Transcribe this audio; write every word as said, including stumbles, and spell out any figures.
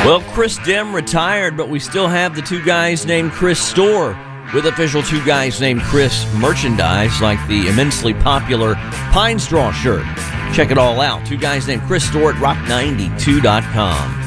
Well, Chris Dim retired, but we still have the Two Guys Named Chris store with official Two Guys Named Chris merchandise like the immensely popular Pine Straw shirt. Check it all out. Two Guys Named Chris store at rock ninety-two dot com.